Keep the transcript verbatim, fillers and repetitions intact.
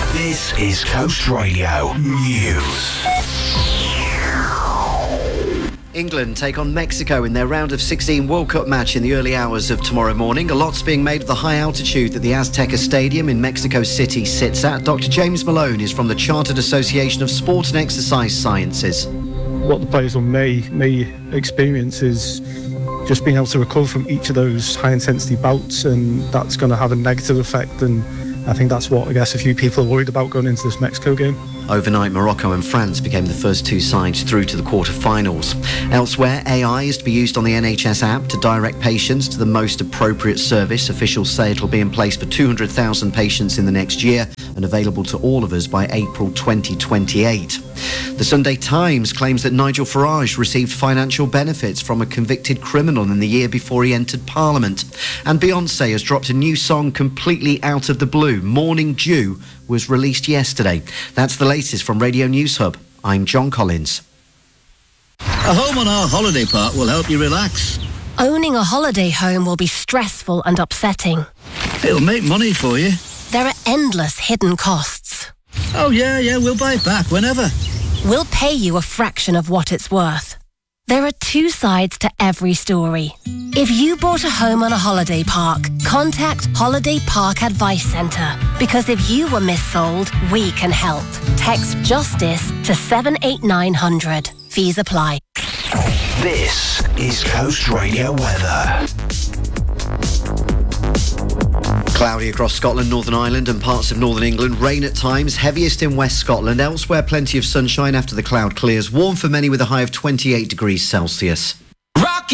This is Coast Radio News. England take on Mexico in their round of sixteen World Cup match in the early hours of tomorrow morning. A lot's being made of the high altitude that the Azteca Stadium in Mexico City sits at. Doctor James Malone is from the Chartered Association of Sport and Exercise Sciences. What the players may, may experience is just being able to recover from each of those high-intensity bouts, and that's going to have a negative effect, and I think that's what I guess a few people are worried about going into this Mexico game. Overnight, Morocco and France became the first two sides through to the quarter-finals. Elsewhere, A I is to be used on the N H S app to direct patients to the most appropriate service. Officials say it'll be in place for two hundred thousand patients in the next year and available to all of us by April twenty twenty-eight. The Sunday Times claims that Nigel Farage received financial benefits from a convicted criminal in the year before he entered Parliament. And Beyoncé has dropped a new song completely out of the blue. Morning Dew was released yesterday. That's the latest from Radio News Hub. I'm John Collins. A home on our holiday park will help you relax. Owning a holiday home will be stressful and upsetting. It'll make money for you. There are endless hidden costs. Oh yeah, yeah, we'll buy it back whenever. We'll pay you a fraction of what it's worth. There are two sides to every story. If you bought a home on a holiday park, contact Holiday Park Advice Centre. Because if you were missold, we can help. Text JUSTICE to seven eight nine hundred. Fees apply. This is Coast Radio weather. Cloudy across Scotland, Northern Ireland and parts of northern England. Rain at times, heaviest in West Scotland. Elsewhere, plenty of sunshine after the cloud clears. Warm for many with a high of twenty-eight degrees Celsius.